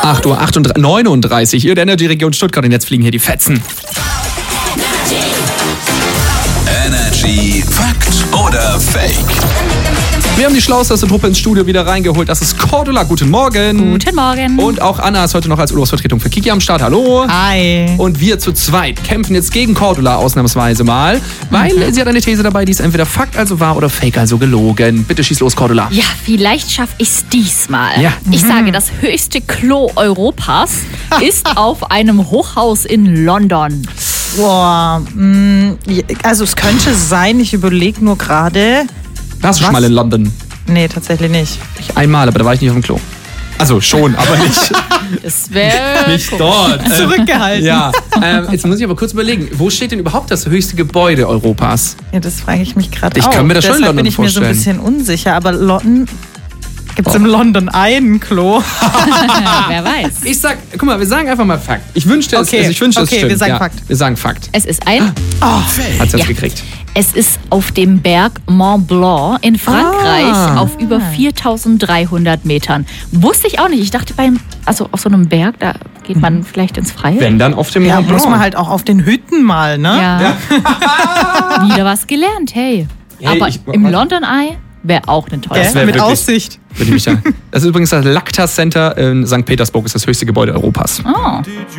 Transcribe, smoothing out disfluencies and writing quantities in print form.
8:39 Uhr, Ihr Energy-Region Stuttgart. Und jetzt fliegen hier die Fetzen. Energy Fakt oder Fake? Wir haben die schlauste Truppe ins Studio wieder reingeholt. Das ist Cordula. Guten Morgen. Guten Morgen. Und auch Anna ist heute noch als Urlaubsvertretung für Kiki am Start. Hallo. Hi. Und wir zu zweit kämpfen jetzt gegen Cordula ausnahmsweise mal, weil sie hat eine These dabei, die ist entweder Fakt, also wahr, oder Fake, also gelogen. Bitte schieß los, Cordula. Ja, vielleicht schaffe ich es diesmal. Ja. Ich sage, das höchste Klo Europas ist auf einem Hochhaus in London. Boah, also es könnte sein, ich überlege nur gerade. Warst du schon mal in London? Nee, tatsächlich nicht. Ich einmal, aber da war ich nicht auf dem Klo. Also schon, aber nicht, Das wäre nicht dort. Zurückgehalten. Ja, jetzt muss ich aber kurz überlegen, wo steht denn überhaupt das höchste Gebäude Europas? Ja, das frage ich mich gerade Ich auch. kann mir das schon in Deshalb London bin ich mir so ein vorstellen. bisschen unsicher, aber London... Gibt es in London ein Klo? wer weiß. Ich sag, guck mal, wir sagen einfach mal Fakt. Ich wünschte, Okay, es stimmt. wir sagen ja, Fakt. Wir sagen Fakt. Es ist ein... Hat's jetzt Ja. gekriegt. Es ist auf dem Berg Mont Blanc in Frankreich auf über 4.300 Metern. Wusste ich auch nicht. Ich dachte auf so einem Berg, da geht man vielleicht ins Freie. Wenn dann auf dem Ja, Mont Blanc. muss man halt auch auf den Hütten mal, ne? Ja. Wieder was gelernt, hey. Hey, Aber im London Eye wäre auch eine tolle Das wär Mit wirklich- Aussicht. Würde ich mich da. Das ist übrigens das Lacta Center in St. Petersburg, ist das höchste Gebäude Europas. Oh.